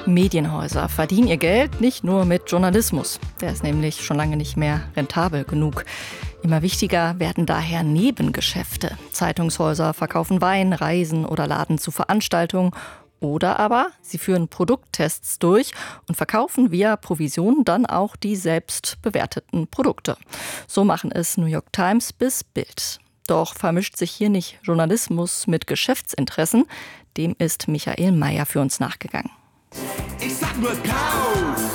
Medienhäuser verdienen ihr Geld nicht nur mit Journalismus. Der ist nämlich schon lange nicht mehr rentabel genug. Immer wichtiger werden daher Nebengeschäfte. Zeitungshäuser verkaufen Wein, Reisen oder laden zu Veranstaltungen. Oder aber sie führen Produkttests durch und verkaufen via Provision dann auch die selbst bewerteten Produkte. So machen es New York Times bis Bild. Doch vermischt sich hier nicht Journalismus mit Geschäftsinteressen? Dem ist Michael Mayer für uns nachgegangen. Ich sag nur kauf!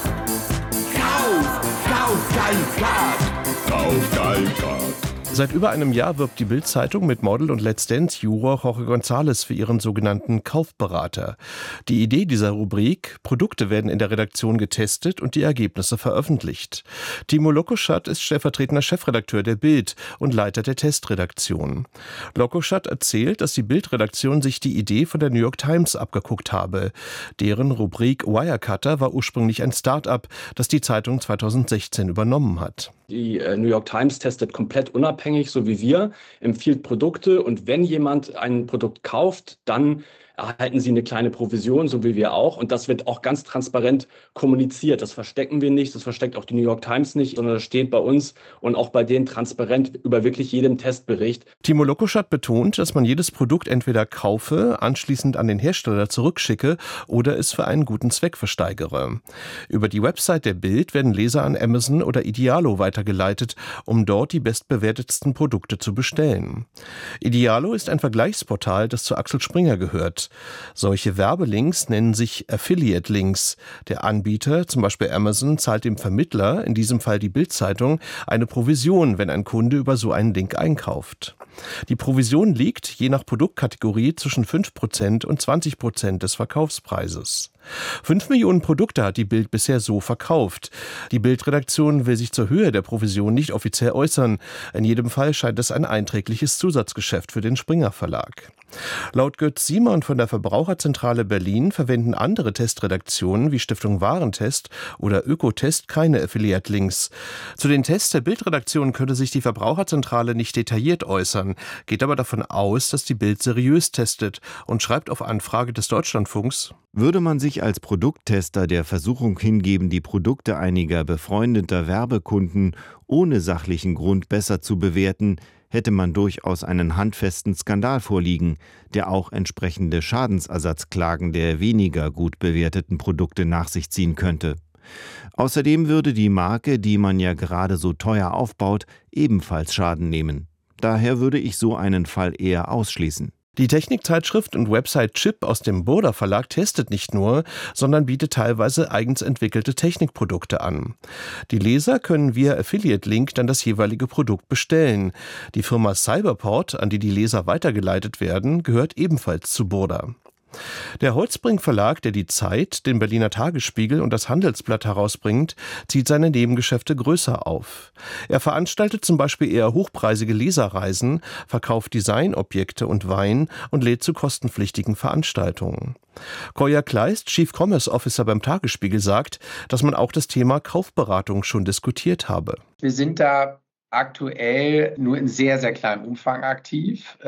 Kauf! Kauf dein Card! Kauf dein Card! Seit über einem Jahr wirbt die Bild-Zeitung mit Model- und Let's Dance-Juror Jorge González für ihren sogenannten Kaufberater. Die Idee dieser Rubrik: Produkte werden in der Redaktion getestet und die Ergebnisse veröffentlicht. Timo Lokoschat ist stellvertretender Chefredakteur der Bild und Leiter der Testredaktion. Lokoschat erzählt, dass die Bild-Redaktion sich die Idee von der New York Times abgeguckt habe. Deren Rubrik Wirecutter war ursprünglich ein Start-up, das die Zeitung 2016 übernommen hat. Die New York Times testet komplett unabhängig, so wie wir, empfiehlt Produkte, und wenn jemand ein Produkt kauft, dann erhalten sie eine kleine Provision, so wie wir auch, und das wird auch ganz transparent kommuniziert. Das verstecken wir nicht, das versteckt auch die New York Times nicht, sondern das steht bei uns und auch bei denen transparent über wirklich jedem Testbericht. Timo Lokoschat betont, dass man jedes Produkt entweder kaufe, anschließend an den Hersteller zurückschicke oder es für einen guten Zweck versteigere. Über die Website der Bild werden Leser an Amazon oder Idealo weitergeleitet, um dort die bestbewertetsten Produkte zu bestellen. Idealo ist ein Vergleichsportal, das zu Axel Springer gehört. Solche Werbelinks nennen sich Affiliate-Links. Der Anbieter, zum Beispiel Amazon, zahlt dem Vermittler, in diesem Fall die Bild-Zeitung, eine Provision, wenn ein Kunde über so einen Link einkauft. Die Provision liegt, je nach Produktkategorie, zwischen 5% und 20% des Verkaufspreises. 5 Millionen Produkte hat die Bild bisher so verkauft. Die Bild-Redaktion will sich zur Höhe der Provision nicht offiziell äußern. In jedem Fall scheint es ein einträgliches Zusatzgeschäft für den Springer Verlag. Laut Götz Simon von der Verbraucherzentrale Berlin verwenden andere Testredaktionen wie Stiftung Warentest oder Ökotest keine Affiliate-Links. Zu den Tests der Bild-Redaktion könnte sich die Verbraucherzentrale nicht detailliert äußern, geht aber davon aus, dass die Bild seriös testet und schreibt auf Anfrage des Deutschlandfunks: Würde man sich als Produkttester der Versuchung hingeben, die Produkte einiger befreundeter Werbekunden ohne sachlichen Grund besser zu bewerten, hätte man durchaus einen handfesten Skandal vorliegen, der auch entsprechende Schadensersatzklagen der weniger gut bewerteten Produkte nach sich ziehen könnte. Außerdem würde die Marke, die man ja gerade so teuer aufbaut, ebenfalls Schaden nehmen. Daher würde ich so einen Fall eher ausschließen. Die Technikzeitschrift und Website Chip aus dem Burda Verlag testet nicht nur, sondern bietet teilweise eigens entwickelte Technikprodukte an. Die Leser können via Affiliate-Link dann das jeweilige Produkt bestellen. Die Firma Cyberport, an die die Leser weitergeleitet werden, gehört ebenfalls zu Burda. Der Holzbrink Verlag, der die Zeit, den Berliner Tagesspiegel und das Handelsblatt herausbringt, zieht seine Nebengeschäfte größer auf. Er veranstaltet zum Beispiel eher hochpreisige Leserreisen, verkauft Designobjekte und Wein und lädt zu kostenpflichtigen Veranstaltungen. Kolja Kleist, Chief Commerce Officer beim Tagesspiegel, sagt, dass man auch das Thema Kaufberatung schon diskutiert habe. Wir sind da aktuell nur in sehr, sehr kleinem Umfang aktiv.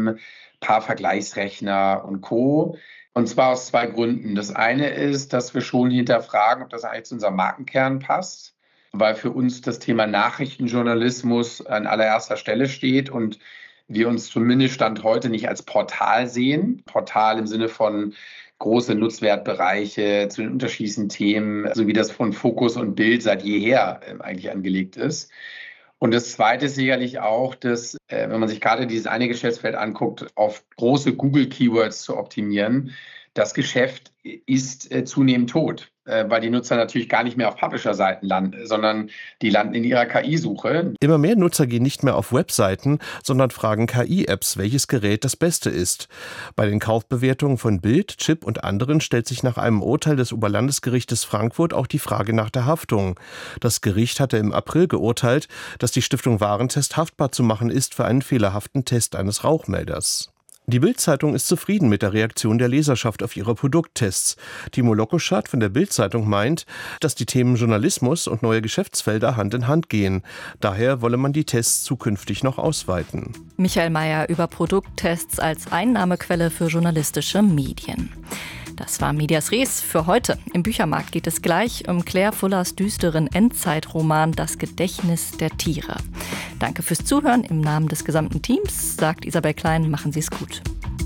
Paar Vergleichsrechner und Co. Und zwar aus zwei Gründen. Das eine ist, dass wir schon hinterfragen, ob das eigentlich zu unserem Markenkern passt, weil für uns das Thema Nachrichtenjournalismus an allererster Stelle steht und wir uns zumindest Stand heute nicht als Portal sehen. Portal im Sinne von große Nutzwertbereiche zu den unterschiedlichen Themen, so wie das von Fokus und Bild seit jeher eigentlich angelegt ist. Und das Zweite ist sicherlich auch, dass, wenn man sich gerade dieses eine Geschäftsfeld anguckt, auf große Google-Keywords zu optimieren. Das Geschäft ist zunehmend tot, weil die Nutzer natürlich gar nicht mehr auf Publisher-Seiten landen, sondern die landen in ihrer KI-Suche. Immer mehr Nutzer gehen nicht mehr auf Webseiten, sondern fragen KI-Apps, welches Gerät das Beste ist. Bei den Kaufbewertungen von Bild, Chip und anderen stellt sich nach einem Urteil des Oberlandesgerichtes Frankfurt auch die Frage nach der Haftung. Das Gericht hatte im April geurteilt, dass die Stiftung Warentest haftbar zu machen ist für einen fehlerhaften Test eines Rauchmelders. Die Bild-Zeitung ist zufrieden mit der Reaktion der Leserschaft auf ihre Produkttests. Timo Lokoschat von der Bild-Zeitung meint, dass die Themen Journalismus und neue Geschäftsfelder Hand in Hand gehen. Daher wolle man die Tests zukünftig noch ausweiten. Michael Mayer über Produkttests als Einnahmequelle für journalistische Medien. Das war Medias Res für heute. Im Büchermarkt geht es gleich um Claire Fullers düsteren Endzeitroman Das Gedächtnis der Tiere. Danke fürs Zuhören. Im Namen des gesamten Teams sagt Isabel Klein, machen Sie es gut.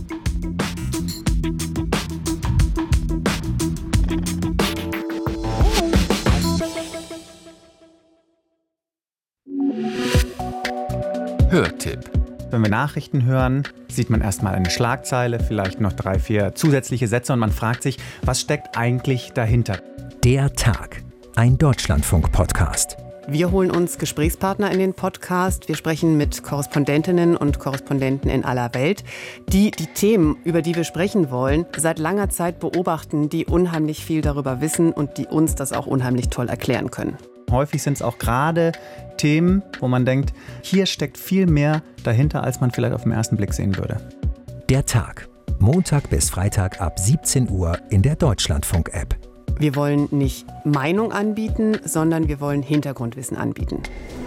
Hörtipp. Wenn wir Nachrichten hören, sieht man erstmal eine Schlagzeile, vielleicht noch 3, 4 zusätzliche Sätze und man fragt sich, was steckt eigentlich dahinter? Der Tag. Ein Deutschlandfunk-Podcast. Wir holen uns Gesprächspartner in den Podcast. Wir sprechen mit Korrespondentinnen und Korrespondenten in aller Welt, die die Themen, über die wir sprechen wollen, seit langer Zeit beobachten, die unheimlich viel darüber wissen und die uns das auch unheimlich toll erklären können. Häufig sind es auch gerade Themen, wo man denkt, hier steckt viel mehr dahinter, als man vielleicht auf den ersten Blick sehen würde. Der Tag. Montag bis Freitag ab 17 Uhr in der Deutschlandfunk-App. Wir wollen nicht Meinung anbieten, sondern wir wollen Hintergrundwissen anbieten.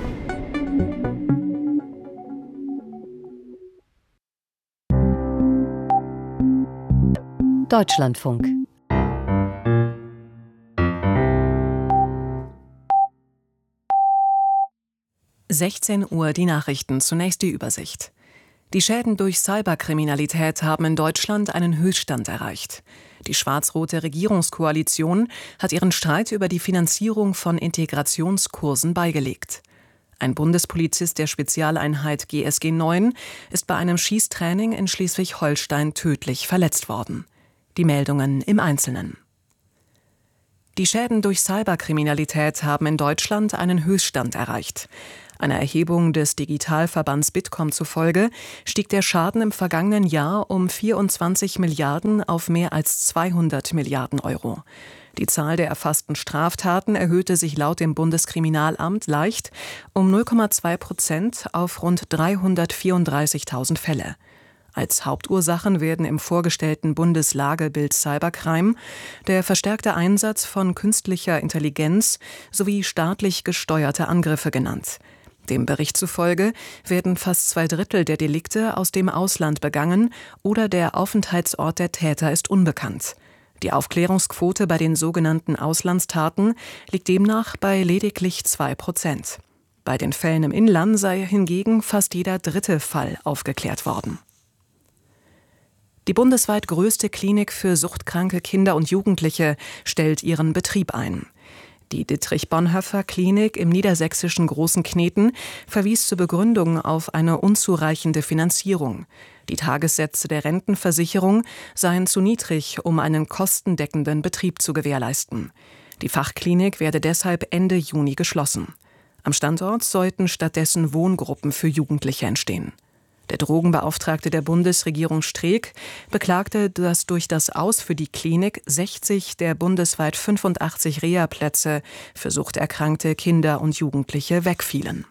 Deutschlandfunk. Uhr die Nachrichten, zunächst die Übersicht. Die Schäden durch Cyberkriminalität haben in Deutschland einen Höchststand erreicht. Die schwarz-rote Regierungskoalition hat ihren Streit über die Finanzierung von Integrationskursen beigelegt. Ein Bundespolizist der Spezialeinheit GSG 9 ist bei einem Schießtraining in Schleswig-Holstein tödlich verletzt worden. Die Meldungen im Einzelnen. Die Schäden durch Cyberkriminalität haben in Deutschland einen Höchststand erreicht. Einer Erhebung des Digitalverbands Bitkom zufolge stieg der Schaden im vergangenen Jahr um 24 Milliarden auf mehr als 200 Milliarden Euro. Die Zahl der erfassten Straftaten erhöhte sich laut dem Bundeskriminalamt leicht um 0,2% auf rund 334.000 Fälle. Als Hauptursachen werden im vorgestellten Bundeslagebild Cybercrime der verstärkte Einsatz von künstlicher Intelligenz sowie staatlich gesteuerte Angriffe genannt. Dem Bericht zufolge werden fast 2/3 der Delikte aus dem Ausland begangen oder der Aufenthaltsort der Täter ist unbekannt. Die Aufklärungsquote bei den sogenannten Auslandstaten liegt demnach bei lediglich 2%. Bei den Fällen im Inland sei hingegen fast jeder 3. Fall aufgeklärt worden. Die bundesweit größte Klinik für suchtkranke Kinder und Jugendliche stellt ihren Betrieb ein. Die Dietrich-Bonhoeffer-Klinik im niedersächsischen Großen Kneten verwies zur Begründung auf eine unzureichende Finanzierung. Die Tagessätze der Rentenversicherung seien zu niedrig, um einen kostendeckenden Betrieb zu gewährleisten. Die Fachklinik werde deshalb Ende Juni geschlossen. Am Standort sollten stattdessen Wohngruppen für Jugendliche entstehen. Der Drogenbeauftragte der Bundesregierung Streeck beklagte, dass durch das Aus für die Klinik 60 der bundesweit 85 Reha-Plätze für suchterkrankte Kinder und Jugendliche wegfielen.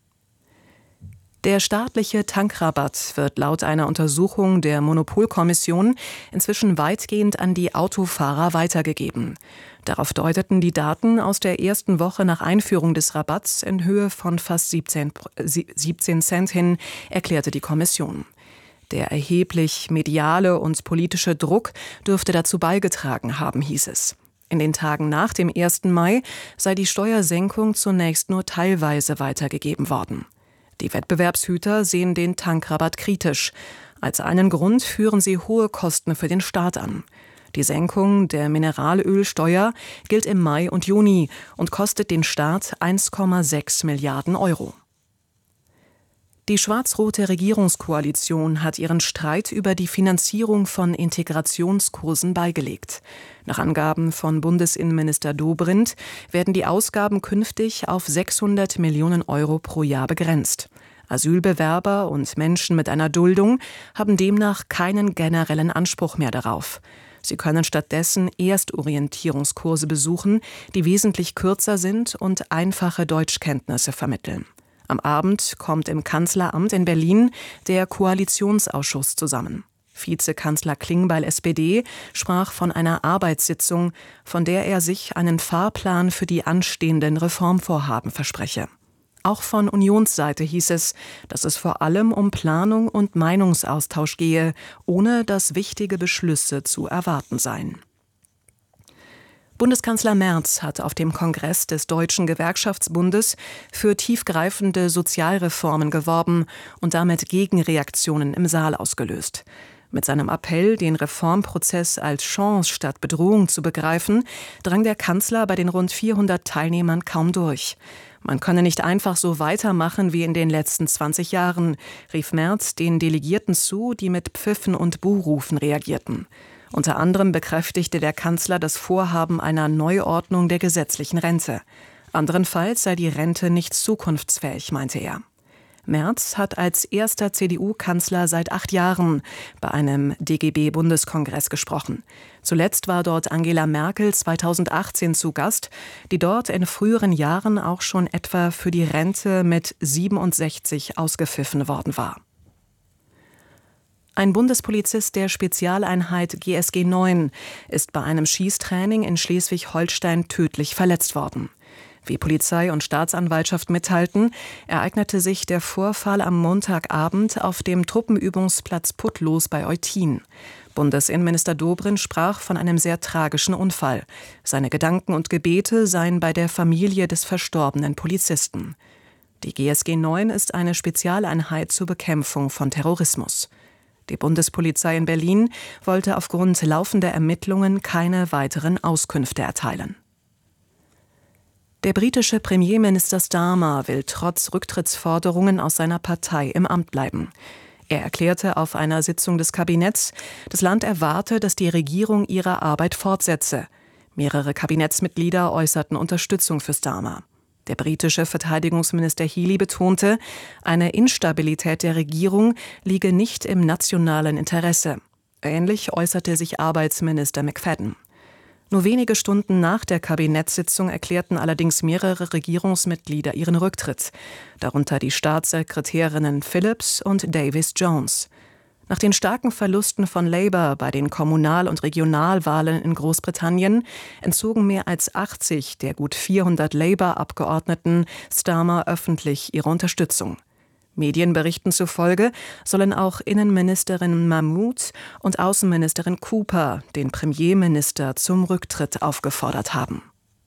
Der staatliche Tankrabatt wird laut einer Untersuchung der Monopolkommission inzwischen weitgehend an die Autofahrer weitergegeben. Darauf deuteten die Daten aus der ersten Woche nach Einführung des Rabatts in Höhe von fast 17 Cent hin, erklärte die Kommission. Der erheblich mediale und politische Druck dürfte dazu beigetragen haben, hieß es. In den Tagen nach dem 1. Mai sei die Steuersenkung zunächst nur teilweise weitergegeben worden. Die Wettbewerbshüter sehen den Tankrabatt kritisch. Als einen Grund führen sie hohe Kosten für den Staat an. Die Senkung der Mineralölsteuer gilt im Mai und Juni und kostet den Staat 1,6 Milliarden Euro. Die schwarz-rote Regierungskoalition hat ihren Streit über die Finanzierung von Integrationskursen beigelegt. Nach Angaben von Bundesinnenminister Dobrindt werden die Ausgaben künftig auf 600 Millionen Euro pro Jahr begrenzt. Asylbewerber und Menschen mit einer Duldung haben demnach keinen generellen Anspruch mehr darauf. Sie können stattdessen Erstorientierungskurse besuchen, die wesentlich kürzer sind und einfache Deutschkenntnisse vermitteln. Am Abend kommt im Kanzleramt in Berlin der Koalitionsausschuss zusammen. Vizekanzler Klingbeil SPD sprach von einer Arbeitssitzung, von der er sich einen Fahrplan für die anstehenden Reformvorhaben verspreche. Auch von Unionsseite hieß es, dass es vor allem um Planung und Meinungsaustausch gehe, ohne dass wichtige Beschlüsse zu erwarten seien. Bundeskanzler Merz hat auf dem Kongress des Deutschen Gewerkschaftsbundes für tiefgreifende Sozialreformen geworben und damit Gegenreaktionen im Saal ausgelöst. Mit seinem Appell, den Reformprozess als Chance statt Bedrohung zu begreifen, drang der Kanzler bei den rund 400 Teilnehmern kaum durch. Man könne nicht einfach so weitermachen wie in den letzten 20 Jahren, rief Merz den Delegierten zu, die mit Pfiffen und Buhrufen reagierten. Unter anderem bekräftigte der Kanzler das Vorhaben einer Neuordnung der gesetzlichen Rente. Anderenfalls sei die Rente nicht zukunftsfähig, meinte er. Merz hat als erster CDU-Kanzler seit 8 Jahren bei einem DGB-Bundeskongress gesprochen. Zuletzt war dort Angela Merkel 2018 zu Gast, die dort in früheren Jahren auch schon etwa für die Rente mit 67 ausgepfiffen worden war. Ein Bundespolizist der Spezialeinheit GSG 9 ist bei einem Schießtraining in Schleswig-Holstein tödlich verletzt worden. Wie Polizei und Staatsanwaltschaft mitteilten, ereignete sich der Vorfall am Montagabend auf dem Truppenübungsplatz Putlos bei Eutin. Bundesinnenminister Dobrindt sprach von einem sehr tragischen Unfall. Seine Gedanken und Gebete seien bei der Familie des verstorbenen Polizisten. Die GSG 9 ist eine Spezialeinheit zur Bekämpfung von Terrorismus. Die Bundespolizei in Berlin wollte aufgrund laufender Ermittlungen keine weiteren Auskünfte erteilen. Der britische Premierminister Starmer will trotz Rücktrittsforderungen aus seiner Partei im Amt bleiben. Er erklärte auf einer Sitzung des Kabinetts, das Land erwarte, dass die Regierung ihre Arbeit fortsetze. Mehrere Kabinettsmitglieder äußerten Unterstützung für Starmer. Der britische Verteidigungsminister Healey betonte, eine Instabilität der Regierung liege nicht im nationalen Interesse. Ähnlich äußerte sich Arbeitsminister McFadden. Nur wenige Stunden nach der Kabinettssitzung erklärten allerdings mehrere Regierungsmitglieder ihren Rücktritt, darunter die Staatssekretärinnen Phillips und Davis-Jones. Nach den starken Verlusten von Labour bei den Kommunal- und Regionalwahlen in Großbritannien entzogen mehr als 80 der gut 400 Labour-Abgeordneten Starmer öffentlich ihre Unterstützung. Medienberichten zufolge sollen auch Innenministerin Mahmood und Außenministerin Cooper den Premierminister zum Rücktritt aufgefordert haben.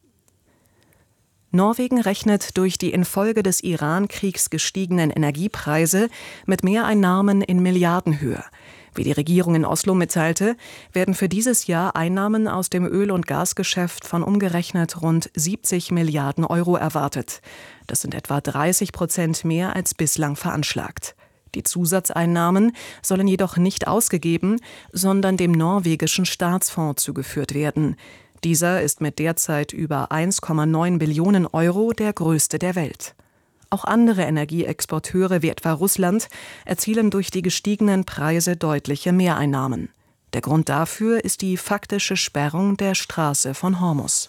Norwegen rechnet durch die infolge des Iran-Kriegs gestiegenen Energiepreise mit Mehreinnahmen in Milliardenhöhe. Wie die Regierung in Oslo mitteilte, werden für dieses Jahr Einnahmen aus dem Öl- und Gasgeschäft von umgerechnet rund 70 Milliarden Euro erwartet. Das sind etwa 30% mehr als bislang veranschlagt. Die Zusatzeinnahmen sollen jedoch nicht ausgegeben, sondern dem norwegischen Staatsfonds zugeführt werden. Dieser ist mit derzeit über 1,9 Billionen Euro der größte der Welt. Auch andere Energieexporteure wie etwa Russland erzielen durch die gestiegenen Preise deutliche Mehreinnahmen. Der Grund dafür ist die faktische Sperrung der Straße von Hormuz.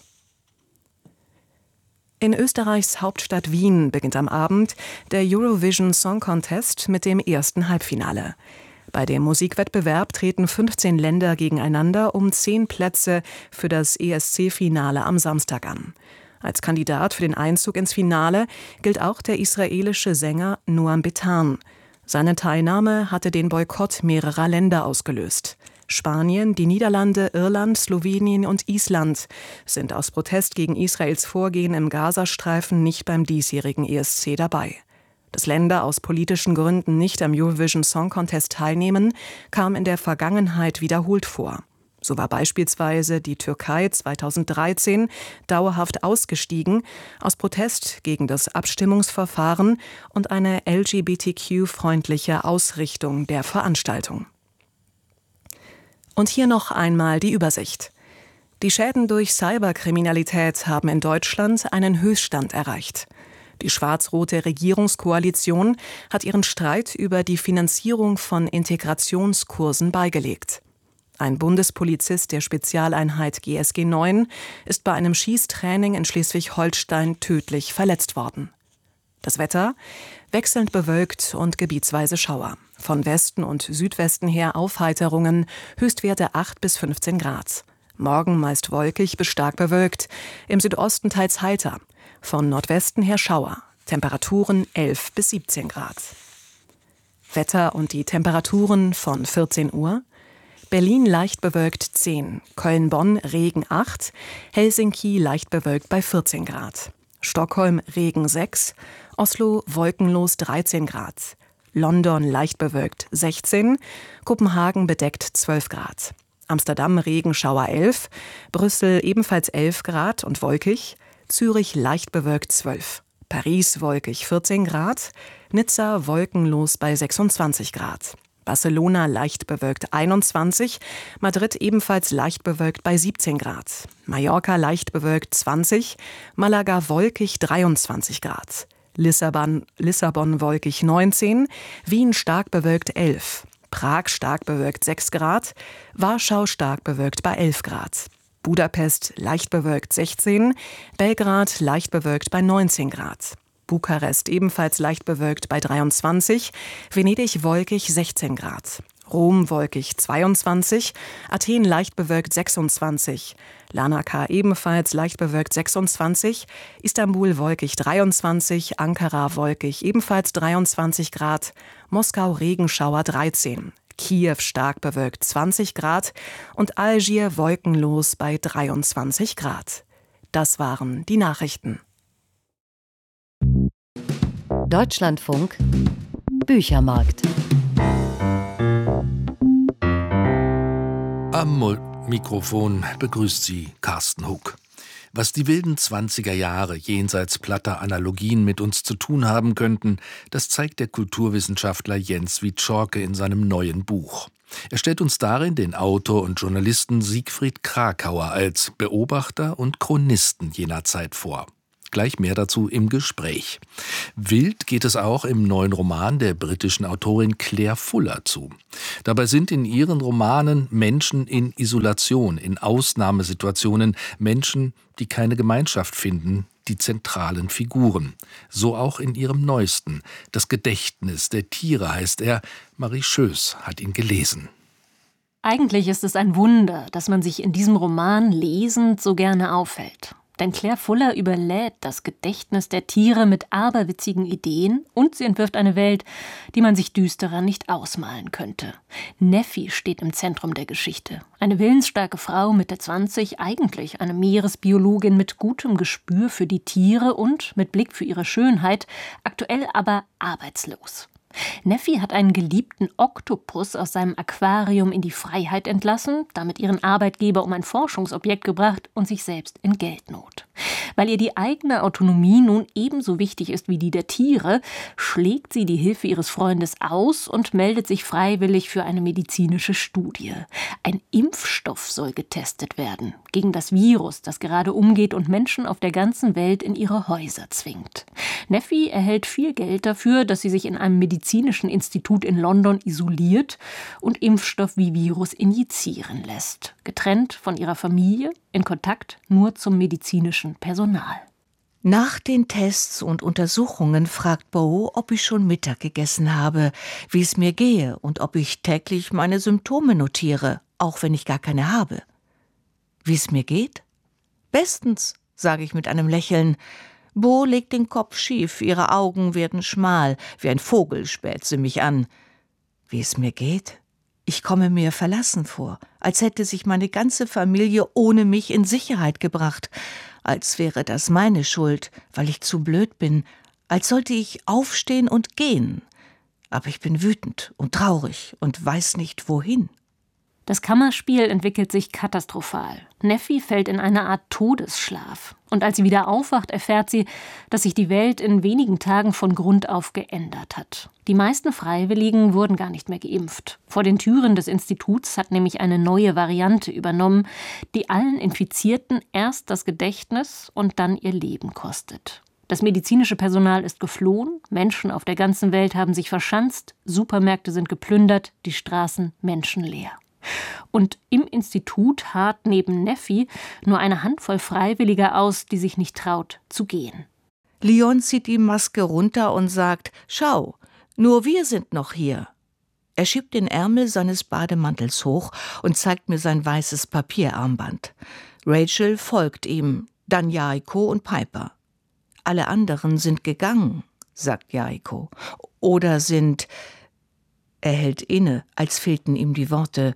In Österreichs Hauptstadt Wien beginnt am Abend der Eurovision Song Contest mit dem ersten Halbfinale. Bei dem Musikwettbewerb treten 15 Länder gegeneinander um 10 Plätze für das ESC-Finale am Samstag an. Als Kandidat für den Einzug ins Finale gilt auch der israelische Sänger Noam Betan. Seine Teilnahme hatte den Boykott mehrerer Länder ausgelöst. Spanien, die Niederlande, Irland, Slowenien und Island sind aus Protest gegen Israels Vorgehen im Gazastreifen nicht beim diesjährigen ESC dabei. Dass Länder aus politischen Gründen nicht am Eurovision Song Contest teilnehmen, kam in der Vergangenheit wiederholt vor. So war beispielsweise die Türkei 2013 dauerhaft ausgestiegen, aus Protest gegen das Abstimmungsverfahren und eine LGBTQ-freundliche Ausrichtung der Veranstaltung. Und hier noch einmal die Übersicht. Die Schäden durch Cyberkriminalität haben in Deutschland einen Höchststand erreicht. Die schwarz-rote Regierungskoalition hat ihren Streit über die Finanzierung von Integrationskursen beigelegt. Ein Bundespolizist der Spezialeinheit GSG 9 ist bei einem Schießtraining in Schleswig-Holstein tödlich verletzt worden. Das Wetter? Wechselnd bewölkt und gebietsweise Schauer. Von Westen und Südwesten her Aufheiterungen, Höchstwerte 8 bis 15 Grad. Morgen meist wolkig bis stark bewölkt, im Südosten teils heiter. Von Nordwesten her Schauer. Temperaturen 11 bis 17 Grad. Wetter und die Temperaturen von 14 Uhr. Berlin leicht bewölkt 10, Köln-Bonn Regen 8, Helsinki leicht bewölkt bei 14 Grad. Stockholm Regen 6, Oslo wolkenlos 13 Grad. London leicht bewölkt 16, Kopenhagen bedeckt 12 Grad. Amsterdam Regenschauer 11, Brüssel ebenfalls 11 Grad und wolkig, Zürich leicht bewölkt 12, Paris wolkig 14 Grad, Nizza wolkenlos bei 26 Grad. Barcelona leicht bewölkt 21, Madrid ebenfalls leicht bewölkt bei 17 Grad. Mallorca leicht bewölkt 20, Malaga wolkig 23 Grad. Lissabon wolkig 19, Wien stark bewölkt 11, Prag stark bewölkt 6 Grad, Warschau stark bewölkt bei 11 Grad. Budapest leicht bewölkt 16, Belgrad leicht bewölkt bei 19 Grad. Bukarest ebenfalls leicht bewölkt bei 23, Venedig wolkig 16 Grad, Rom wolkig 22, Athen leicht bewölkt 26, Larnaca ebenfalls leicht bewölkt 26, Istanbul wolkig 23, Ankara wolkig ebenfalls 23 Grad, Moskau Regenschauer 13, Kiew stark bewölkt 20 Grad und Algier wolkenlos bei 23 Grad. Das waren die Nachrichten. Deutschlandfunk Büchermarkt. Am Mikrofon begrüßt Sie Carsten Huck. Was die wilden 20er Jahre jenseits platter Analogien mit uns zu tun haben könnten, das zeigt der Kulturwissenschaftler Jens Wieczorke in seinem neuen Buch. Er stellt uns darin den Autor und Journalisten Siegfried Krakauer als Beobachter und Chronisten jener Zeit vor. Gleich mehr dazu im Gespräch. Wild geht es auch im neuen Roman der britischen Autorin Claire Fuller zu. Dabei sind in ihren Romanen Menschen in Isolation, in Ausnahmesituationen, Menschen, die keine Gemeinschaft finden, die zentralen Figuren. So auch in ihrem neuesten. Das Gedächtnis der Tiere heißt er. Marie Schöß hat ihn gelesen. Eigentlich ist es ein Wunder, dass man sich in diesem Roman lesend so gerne aufhält. Denn Claire Fuller überlädt das Gedächtnis der Tiere mit aberwitzigen Ideen und sie entwirft eine Welt, die man sich düsterer nicht ausmalen könnte. Neffy steht im Zentrum der Geschichte. Eine willensstarke Frau Mitte 20, eigentlich eine Meeresbiologin mit gutem Gespür für die Tiere und mit Blick für ihre Schönheit, aktuell aber arbeitslos. Neffy hat einen geliebten Oktopus aus seinem Aquarium in die Freiheit entlassen, damit ihren Arbeitgeber um ein Forschungsobjekt gebracht und sich selbst in Geldnot. Weil ihr die eigene Autonomie nun ebenso wichtig ist wie die der Tiere, schlägt sie die Hilfe ihres Freundes aus und meldet sich freiwillig für eine medizinische Studie. Ein Impfstoff soll getestet werden gegen das Virus, das gerade umgeht und Menschen auf der ganzen Welt in ihre Häuser zwingt. Neffy erhält viel Geld dafür, dass sie sich in einem medizinischen Institut in London isoliert und Impfstoff wie Virus injizieren lässt. Getrennt von ihrer Familie, in Kontakt nur zum medizinischen Personal. Nach den Tests und Untersuchungen fragt Bo, ob ich schon Mittag gegessen habe, wie es mir gehe und ob ich täglich meine Symptome notiere, auch wenn ich gar keine habe. Wie es mir geht? Bestens, sage ich mit einem Lächeln. Bo legt den Kopf schief, ihre Augen werden schmal, wie ein Vogel späht sie mich an. Wie es mir geht? Ich komme mir verlassen vor, als hätte sich meine ganze Familie ohne mich in Sicherheit gebracht, als wäre das meine Schuld, weil ich zu blöd bin, als sollte ich aufstehen und gehen. Aber ich bin wütend und traurig und weiß nicht wohin. Das Kammerspiel entwickelt sich katastrophal. Neffy fällt in eine Art Todesschlaf. Und als sie wieder aufwacht, erfährt sie, dass sich die Welt in wenigen Tagen von Grund auf geändert hat. Die meisten Freiwilligen wurden gar nicht mehr geimpft. Vor den Türen des Instituts hat nämlich eine neue Variante übernommen, die allen Infizierten erst das Gedächtnis und dann ihr Leben kostet. Das medizinische Personal ist geflohen, Menschen auf der ganzen Welt haben sich verschanzt, Supermärkte sind geplündert, die Straßen menschenleer. Und im Institut harrt neben Neffy nur eine Handvoll Freiwilliger aus, die sich nicht traut, zu gehen. Leon zieht die Maske runter und sagt, schau, nur wir sind noch hier. Er schiebt den Ärmel seines Bademantels hoch und zeigt mir sein weißes Papierarmband. Rachel folgt ihm, dann Jaiko und Piper. alle anderen sind gegangen, sagt Jaiko. Oder sind... Er hält inne, als fehlten ihm die Worte.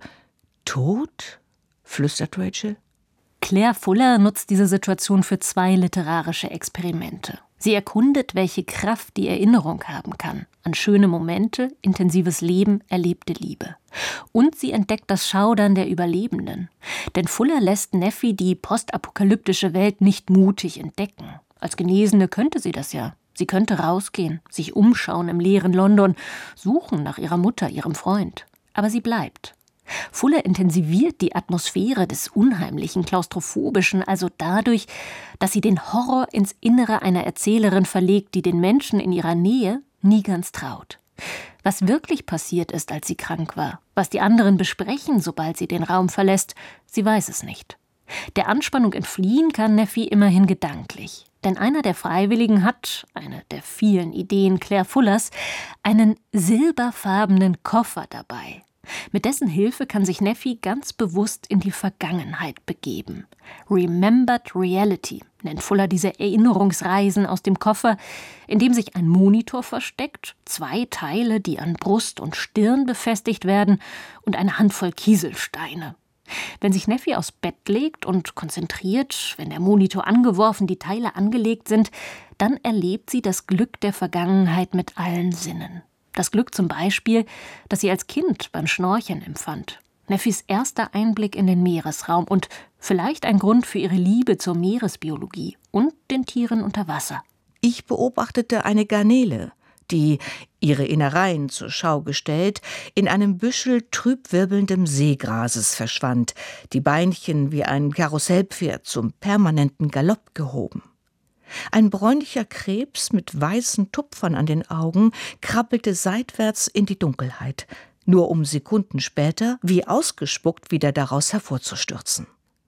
Tot? Flüstert Rachel. Claire Fuller nutzt diese Situation für 2 literarische Experimente. Sie erkundet, welche Kraft die Erinnerung haben kann. An schöne Momente, intensives Leben, erlebte Liebe. Und sie entdeckt das Schaudern der Überlebenden. Denn Fuller lässt Neffy die postapokalyptische Welt nicht mutig entdecken. Als Genesene könnte sie das ja. Sie könnte rausgehen, sich umschauen im leeren London, suchen nach ihrer Mutter, ihrem Freund. Aber sie bleibt. Fuller intensiviert die Atmosphäre des Unheimlichen, Klaustrophobischen also dadurch, dass sie den Horror ins Innere einer Erzählerin verlegt, die den Menschen in ihrer Nähe nie ganz traut. Was wirklich passiert ist, als sie krank war, was die anderen besprechen, sobald sie den Raum verlässt, sie weiß es nicht. Der Anspannung entfliehen kann Neffy immerhin gedanklich. Denn einer der Freiwilligen hat, eine der vielen Ideen Claire Fullers, einen silberfarbenen Koffer dabei. Mit dessen Hilfe kann sich Neffy ganz bewusst in die Vergangenheit begeben. Remembered Reality nennt Fuller diese Erinnerungsreisen aus dem Koffer, in dem sich ein Monitor versteckt, 2 Teile, die an Brust und Stirn befestigt werden, und eine Handvoll Kieselsteine. Wenn sich Neffy aufs Bett legt und konzentriert, wenn der Monitor angeworfen, die Teile angelegt sind, dann erlebt sie das Glück der Vergangenheit mit allen Sinnen. Das Glück zum Beispiel, das sie als Kind beim Schnorcheln empfand. Neffys erster Einblick in den Meeresraum und vielleicht ein Grund für ihre Liebe zur Meeresbiologie und den Tieren unter Wasser. Ich beobachtete eine Garnele, die, ihre Innereien zur Schau gestellt, in einem Büschel trüb wirbelndem Seegrases verschwand, die Beinchen wie ein Karussellpferd zum permanenten Galopp gehoben. Ein bräunlicher Krebs mit weißen Tupfern an den Augen krabbelte seitwärts in die Dunkelheit, nur um Sekunden später, wie ausgespuckt, wieder daraus hervorzustürzen.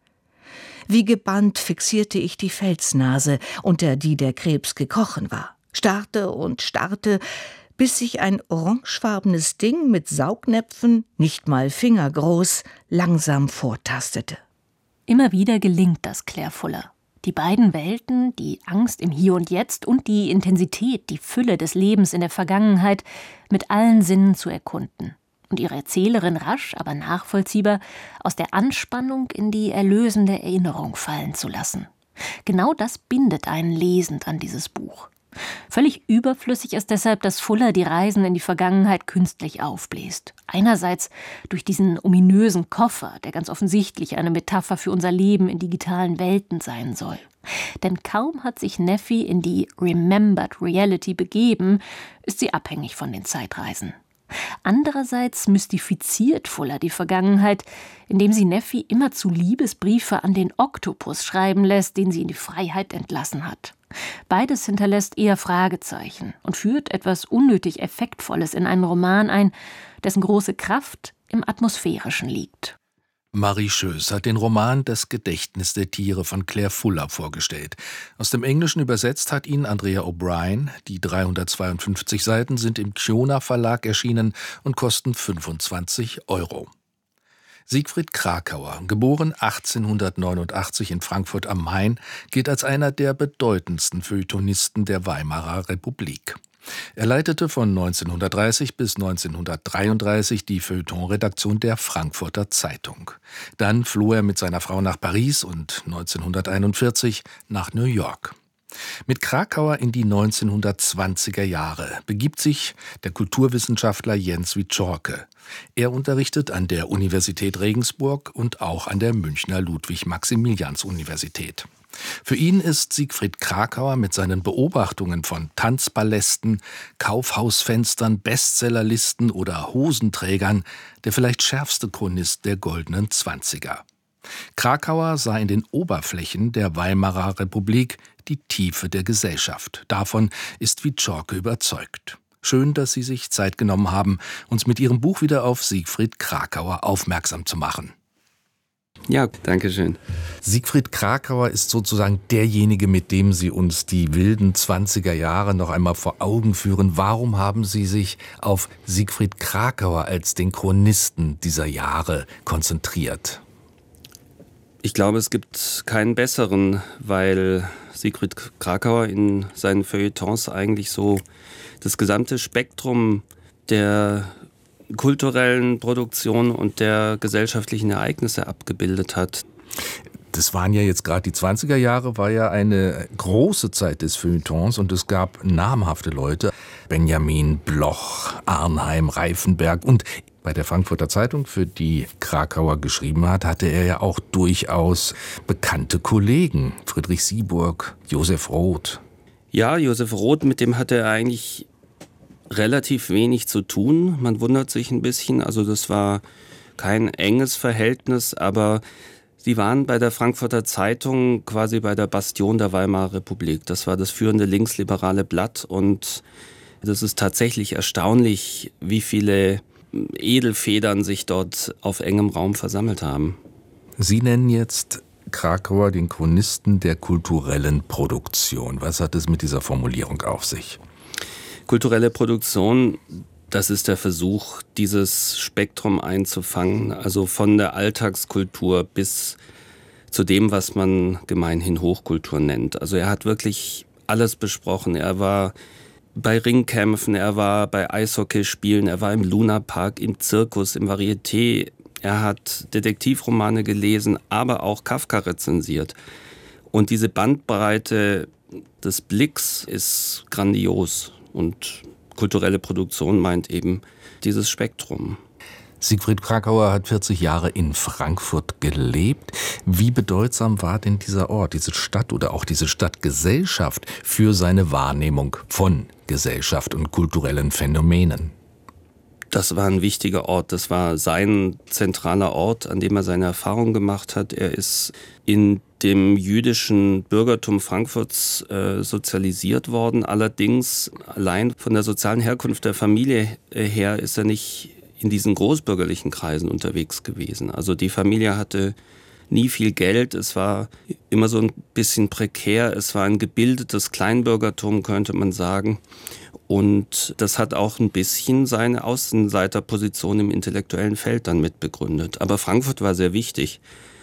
Wie gebannt fixierte ich die Felsnase, unter die der Krebs gekrochen war. Starrte und starrte, bis sich ein orangefarbenes Ding mit Saugnäpfen, nicht mal fingergroß, langsam vortastete. Immer wieder gelingt das Claire Fuller. Die beiden Welten, die Angst im Hier und Jetzt und die Intensität, die Fülle des Lebens in der Vergangenheit, mit allen Sinnen zu erkunden. Und ihre Erzählerin rasch, aber nachvollziehbar, aus der Anspannung in die erlösende Erinnerung fallen zu lassen. Genau das bindet einen lesend an dieses Buch. Völlig überflüssig ist deshalb, dass Fuller die Reisen in die Vergangenheit künstlich aufbläst. Einerseits durch diesen ominösen Koffer, der ganz offensichtlich eine Metapher für unser Leben in digitalen Welten sein soll. Denn kaum hat sich Neffy in die Remembered Reality begeben, ist sie abhängig von den Zeitreisen. Andererseits mystifiziert Fuller die Vergangenheit, indem sie Neffy immerzu Liebesbriefe an den Oktopus schreiben lässt, den sie in die Freiheit entlassen hat. Beides hinterlässt eher Fragezeichen und führt etwas unnötig Effektvolles in einen Roman ein, dessen große Kraft im Atmosphärischen liegt. Marie Schöß hat den Roman Das Gedächtnis der Tiere von Claire Fuller vorgestellt. Aus dem Englischen übersetzt hat ihn Andrea O'Brien. Die 352 Seiten sind im Kiona Verlag erschienen und kosten 25 €. Siegfried Kracauer, geboren 1889 in Frankfurt am Main, gilt als einer der bedeutendsten Feuilletonisten der Weimarer Republik. Er leitete von 1930 bis 1933 die Feuilletonredaktion der Frankfurter Zeitung. Dann floh er mit seiner Frau nach Paris und 1941 nach New York. Mit Kracauer in die 1920er Jahre begibt sich der Kulturwissenschaftler Jens Wieczorek. Er unterrichtet an der Universität Regensburg und auch an der Münchner Ludwig-Maximilians-Universität. Für ihn ist Siegfried Kracauer mit seinen Beobachtungen von Tanzpalästen, Kaufhausfenstern, Bestsellerlisten oder Hosenträgern der vielleicht schärfste Chronist der goldenen Zwanziger. Kracauer sah in den Oberflächen der Weimarer Republik die Tiefe der Gesellschaft. Davon ist Wieczorek überzeugt. Schön, dass Sie sich Zeit genommen haben, uns mit Ihrem Buch wieder auf Siegfried Kracauer aufmerksam zu machen. Ja, danke schön. Siegfried Kracauer ist sozusagen derjenige, mit dem Sie uns die wilden 20er Jahre noch einmal vor Augen führen. Warum haben Sie sich auf Siegfried Kracauer als den Chronisten dieser Jahre konzentriert? Ich glaube, es gibt keinen besseren, weil Siegfried Kracauer in seinen Feuilletons eigentlich so das gesamte Spektrum der kulturellen Produktion und der gesellschaftlichen Ereignisse abgebildet hat. Das waren ja jetzt gerade die 20er Jahre, war ja eine große Zeit des Feuilletons und es gab namhafte Leute. Benjamin Bloch, Arnheim, Reifenberg und bei der Frankfurter Zeitung, für die Kracauer geschrieben hat, hatte er ja auch durchaus bekannte Kollegen. Friedrich Sieburg, Josef Roth. Ja, Josef Roth, mit dem hatte er eigentlich relativ wenig zu tun. Man wundert sich ein bisschen. Also das war kein enges Verhältnis, aber sie waren bei der Frankfurter Zeitung quasi bei der Bastion der Weimarer Republik. Das war das führende linksliberale Blatt und das ist tatsächlich erstaunlich, wie viele Edelfedern sich dort auf engem Raum versammelt haben. Sie nennen jetzt Kracauer den Chronisten der kulturellen Produktion. Was hat es mit dieser Formulierung auf sich? Kulturelle Produktion, das ist der Versuch, dieses Spektrum einzufangen, also von der Alltagskultur bis zu dem, was man gemeinhin Hochkultur nennt. Also er hat wirklich alles besprochen. Er war bei Ringkämpfen, er war bei Eishockeyspielen, er war im Lunapark, im Zirkus, im Varieté. Er hat Detektivromane gelesen, aber auch Kafka rezensiert. Und diese Bandbreite des Blicks ist grandios. Und kulturelle Produktion meint eben dieses Spektrum. Siegfried Kracauer hat 40 Jahre in Frankfurt gelebt. Wie bedeutsam war denn dieser Ort, diese Stadt oder auch diese Stadtgesellschaft für seine Wahrnehmung von Gesellschaft und kulturellen Phänomenen? Das war ein wichtiger Ort. Das war sein zentraler Ort, an dem er seine Erfahrungen gemacht hat. Er ist in dem jüdischen Bürgertum Frankfurts sozialisiert worden. Allerdings allein von der sozialen Herkunft der Familie her ist er nicht in diesen großbürgerlichen Kreisen unterwegs gewesen. Also die Familie hatte nie viel Geld, es war immer so ein bisschen prekär, es war ein gebildetes Kleinbürgertum, könnte man sagen. Und das hat auch ein bisschen seine Außenseiterposition im intellektuellen Feld dann mit begründet. Aber Frankfurt war sehr wichtig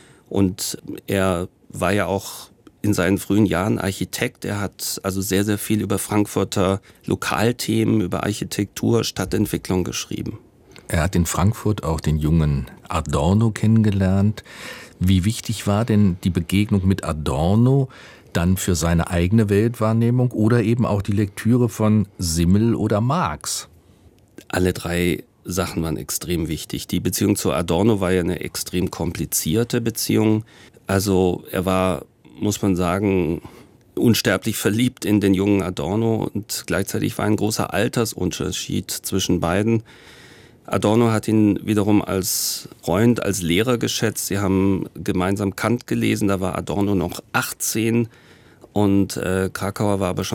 und er war ja auch in seinen frühen Jahren Architekt. Er hat also sehr, sehr viel über Frankfurter Lokalthemen, über Architektur, Stadtentwicklung geschrieben. Er hat in Frankfurt auch den jungen Adorno kennengelernt. Wie wichtig war denn die Begegnung mit Adorno dann für seine eigene Weltwahrnehmung oder eben auch die Lektüre von Simmel oder Marx? Alle drei Sachen waren extrem wichtig. Die Beziehung zu Adorno war ja eine extrem komplizierte Beziehung. Also er war, muss man sagen, unsterblich verliebt in den jungen Adorno und gleichzeitig war ein großer Altersunterschied zwischen beiden. Adorno hat ihn wiederum als Freund, als Lehrer geschätzt. Sie haben gemeinsam Kant gelesen, da war Adorno noch 18 und Kracauer war aber schon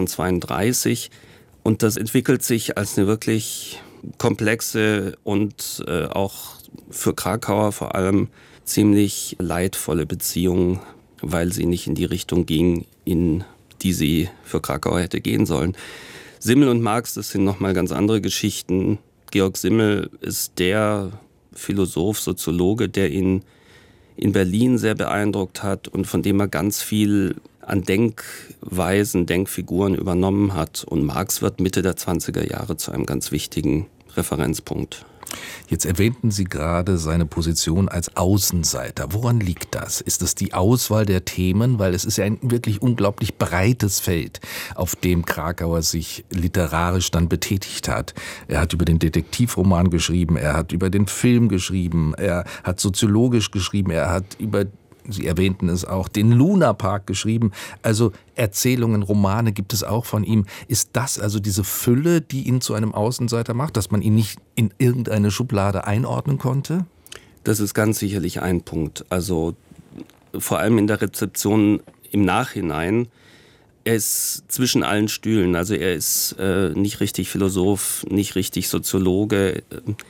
32. Und das entwickelt sich als eine wirklich komplexe und auch für Kracauer vor allem ziemlich leidvolle Beziehung, weil sie nicht in die Richtung ging, in die sie für Kracauer hätte gehen sollen. Simmel und Marx, das sind nochmal ganz andere Geschichten. Georg Simmel ist der Philosoph, Soziologe, der ihn in Berlin sehr beeindruckt hat und von dem er ganz viel an Denkweisen, Denkfiguren übernommen hat. Und Marx wird Mitte der 20er Jahre zu einem ganz wichtigen Referenzpunkt. Jetzt erwähnten Sie gerade seine Position als Außenseiter. Woran liegt das? Ist es die Auswahl der Themen? Weil es ist ja ein wirklich unglaublich breites Feld, auf dem Kracauer sich literarisch dann betätigt hat. Er hat über den Detektivroman geschrieben, er hat über den Film geschrieben, er hat soziologisch geschrieben, er hat über, Sie erwähnten es auch, den Lunapark geschrieben. Also Erzählungen, Romane gibt es auch von ihm. Ist das also diese Fülle, die ihn zu einem Außenseiter macht, dass man ihn nicht in irgendeine Schublade einordnen konnte? Das ist ganz sicherlich ein Punkt. Also vor allem in der Rezeption im Nachhinein. Er ist zwischen allen Stühlen. Also er ist nicht richtig Philosoph, nicht richtig Soziologe.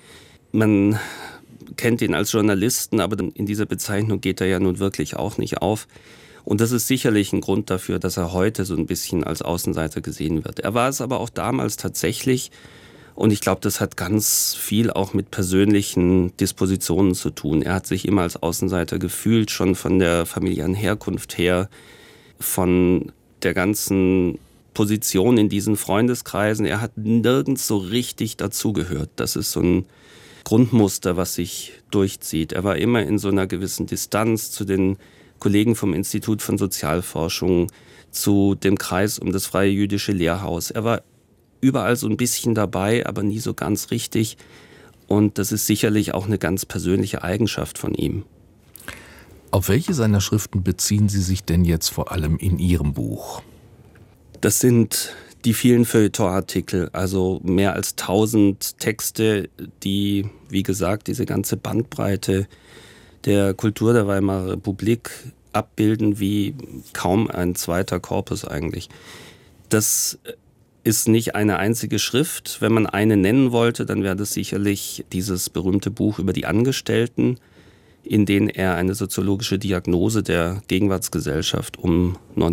Man kennt ihn als Journalisten, aber in dieser Bezeichnung geht er ja nun wirklich auch nicht auf. Und das ist sicherlich ein Grund dafür, dass er heute so ein bisschen als Außenseiter gesehen wird. Er war es aber auch damals tatsächlich. Und ich glaube, das hat ganz viel auch mit persönlichen Dispositionen zu tun. Er hat sich immer als Außenseiter gefühlt, schon von der familiären Herkunft her, von der ganzen Position in diesen Freundeskreisen. Er hat nirgends so richtig dazugehört. Das ist so ein Grundmuster, was sich durchzieht. Er war immer in so einer gewissen Distanz zu den Kollegen vom Institut für Sozialforschung, zu dem Kreis um das Freie Jüdische Lehrhaus. Er war überall so ein bisschen dabei, aber nie so ganz richtig. Und das ist sicherlich auch eine ganz persönliche Eigenschaft von ihm. Auf welche seiner Schriften beziehen Sie sich denn jetzt vor allem in Ihrem Buch? Das sind die vielen Feuilleton-Artikel, also mehr als 1000 Texte, die, wie gesagt, diese ganze Bandbreite der Kultur der Weimarer Republik abbilden wie kaum ein zweiter Korpus eigentlich. Das ist nicht eine einzige Schrift. Wenn man eine nennen wollte, dann wäre das sicherlich dieses berühmte Buch über die Angestellten, in dem er eine soziologische Diagnose der Gegenwartsgesellschaft um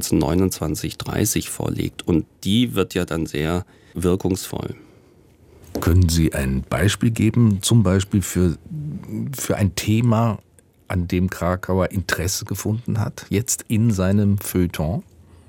1929-30 vorlegt. Und die wird ja dann sehr wirkungsvoll. Können Sie ein Beispiel geben, zum Beispiel für ein Thema, an dem Krakauer Interesse gefunden hat, jetzt in seinem Feuilleton?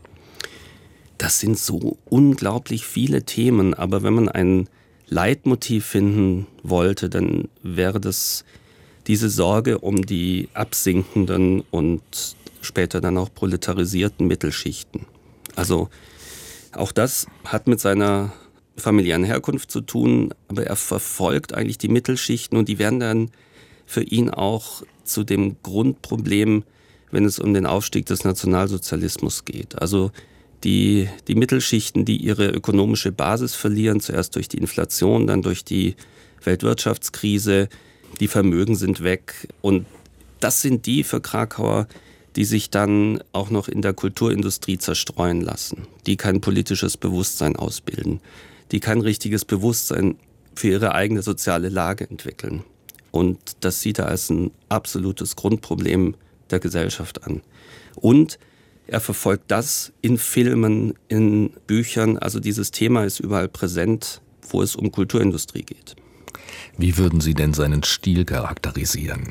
Das sind so unglaublich viele Themen, aber wenn man ein Leitmotiv finden wollte, dann wäre das diese Sorge um die absinkenden und später dann auch proletarisierten Mittelschichten. Also auch das hat mit seiner familiären Herkunft zu tun, aber er verfolgt eigentlich die Mittelschichten und die werden dann für ihn auch zu dem Grundproblem, wenn es um den Aufstieg des Nationalsozialismus geht. Also die Mittelschichten, die ihre ökonomische Basis verlieren, zuerst durch die Inflation, dann durch die Weltwirtschaftskrise, die Vermögen sind weg. Und das sind die für Krakauer, die sich dann auch noch in der Kulturindustrie zerstreuen lassen, die kein politisches Bewusstsein ausbilden, die kein richtiges Bewusstsein für ihre eigene soziale Lage entwickeln. Und das sieht er als ein absolutes Grundproblem der Gesellschaft an. Und er verfolgt das in Filmen, in Büchern. Also dieses Thema ist überall präsent, wo es um Kulturindustrie geht. Wie würden Sie denn seinen Stil charakterisieren?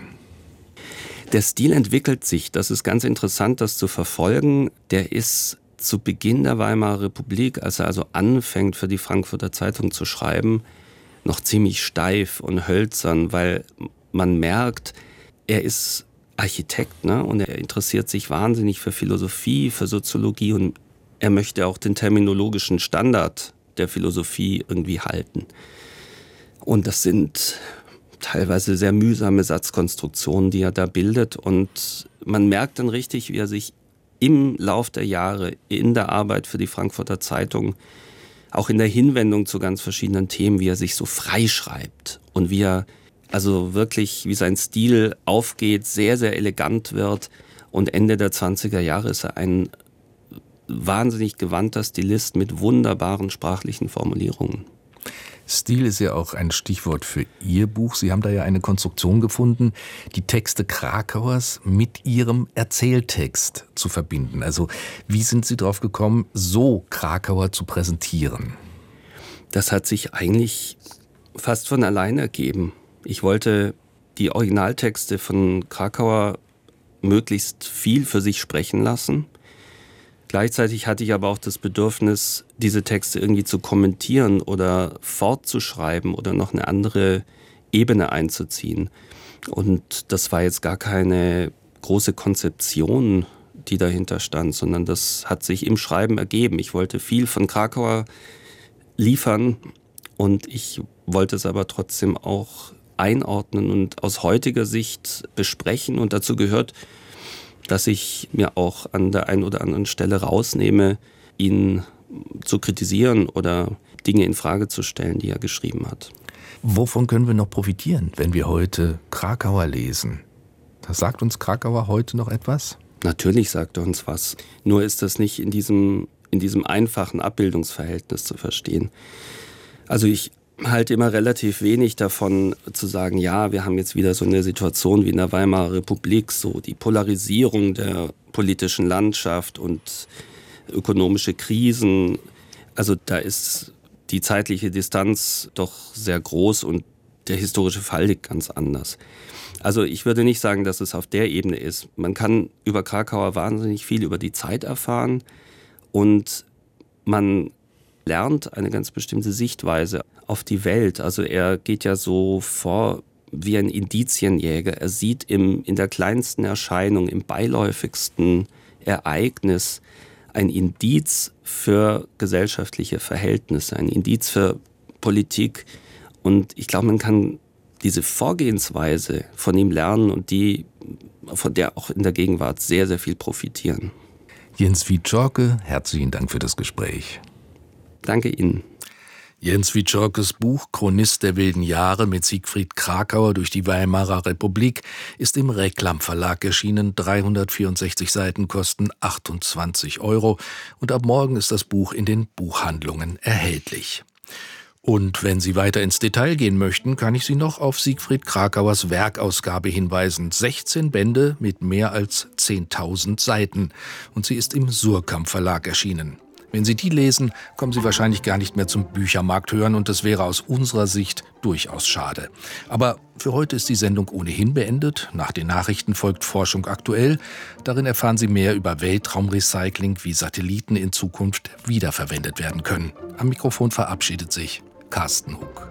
Der Stil entwickelt sich. Das ist ganz interessant, das zu verfolgen. Der ist zu Beginn der Weimarer Republik, als er also anfängt, für die Frankfurter Zeitung zu schreiben, noch ziemlich steif und hölzern, weil man merkt, er ist Architekt, ne? Und er interessiert sich wahnsinnig für Philosophie, für Soziologie und er möchte auch den terminologischen Standard der Philosophie irgendwie halten. Und das sind teilweise sehr mühsame Satzkonstruktionen, die er da bildet. Und man merkt dann richtig, wie er sich im Lauf der Jahre in der Arbeit für die Frankfurter Zeitung, auch in der Hinwendung zu ganz verschiedenen Themen, wie er sich so freischreibt und wie er also wirklich, wie sein Stil aufgeht, sehr, sehr elegant wird. Und Ende der 20er Jahre ist er ein wahnsinnig gewandter Stilist mit wunderbaren sprachlichen Formulierungen. Stil ist ja auch ein Stichwort für Ihr Buch. Sie haben da ja eine Konstruktion gefunden, die Texte Krakauers mit Ihrem Erzähltext zu verbinden. Also wie sind Sie drauf gekommen, so Krakauer zu präsentieren? Das hat sich eigentlich fast von allein ergeben. Ich wollte die Originaltexte von Krakauer möglichst viel für sich sprechen lassen. Gleichzeitig hatte ich aber auch das Bedürfnis, diese Texte irgendwie zu kommentieren oder fortzuschreiben oder noch eine andere Ebene einzuziehen. Und das war jetzt gar keine große Konzeption, die dahinter stand, sondern das hat sich im Schreiben ergeben. Ich wollte viel von Krakauer liefern und ich wollte es aber trotzdem auch einordnen und aus heutiger Sicht besprechen. Und dazu gehört, dass ich mir auch an der einen oder anderen Stelle rausnehme, ihn zu kritisieren oder Dinge in Frage zu stellen, die er geschrieben hat. Wovon können wir noch profitieren, wenn wir heute Krakauer lesen? Das sagt uns Krakauer heute noch etwas? Natürlich sagt er uns was. Nur ist das nicht in diesem einfachen Abbildungsverhältnis zu verstehen. Also ich halte immer relativ wenig davon zu sagen, ja, wir haben jetzt wieder so eine Situation wie in der Weimarer Republik, so die Polarisierung der politischen Landschaft und ökonomische Krisen. Also da ist die zeitliche Distanz doch sehr groß und der historische Fall liegt ganz anders. Also ich würde nicht sagen, dass es auf der Ebene ist. Man kann über Krakauer wahnsinnig viel über die Zeit erfahren und man lernt eine ganz bestimmte Sichtweise auf die Welt. Also er geht ja so vor wie ein Indizienjäger. Er sieht in der kleinsten Erscheinung, im beiläufigsten Ereignis ein Indiz für gesellschaftliche Verhältnisse, ein Indiz für Politik. Und ich glaube, man kann diese Vorgehensweise von ihm lernen und von der auch in der Gegenwart sehr, sehr viel profitieren. Jens Wieczorke, herzlichen Dank für das Gespräch. Danke Ihnen. Jens Wieczorkes Buch Chronist der wilden Jahre mit Siegfried Krakauer durch die Weimarer Republik ist im Reklam Verlag erschienen. 364 Seiten kosten 28 € und ab morgen ist das Buch in den Buchhandlungen erhältlich. Und wenn Sie weiter ins Detail gehen möchten, kann ich Sie noch auf Siegfried Krakauers Werkausgabe hinweisen. 16 Bände mit mehr als 10.000 Seiten. Und sie ist im Suhrkamp Verlag erschienen. Wenn Sie die lesen, kommen Sie wahrscheinlich gar nicht mehr zum Büchermarkt hören und das wäre aus unserer Sicht durchaus schade. Aber für heute ist die Sendung ohnehin beendet. Nach den Nachrichten folgt Forschung aktuell. Darin erfahren Sie mehr über Weltraumrecycling, wie Satelliten in Zukunft wiederverwendet werden können. Am Mikrofon verabschiedet sich Carsten Hug.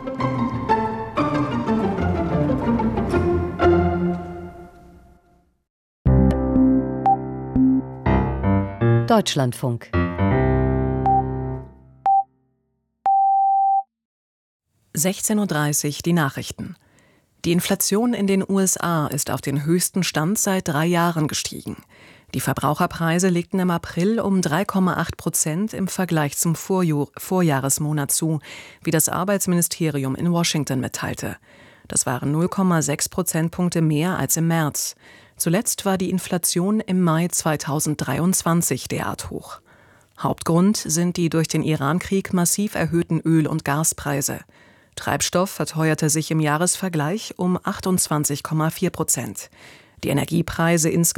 Deutschlandfunk. (16:30 Uhr) die Nachrichten. Die Inflation in den USA ist auf den höchsten Stand seit 3 Jahren gestiegen. Die Verbraucherpreise legten im April um 3,8% im Vergleich zum Vorjahresmonat zu, wie das Arbeitsministerium in Washington mitteilte. Das waren 0,6 Prozentpunkte mehr als im März. Zuletzt war die Inflation im Mai 2023 derart hoch. Hauptgrund sind die durch den Irankrieg massiv erhöhten Öl- und Gaspreise. Treibstoff verteuerte sich im Jahresvergleich um 28,4%. Die Energiepreise insgesamt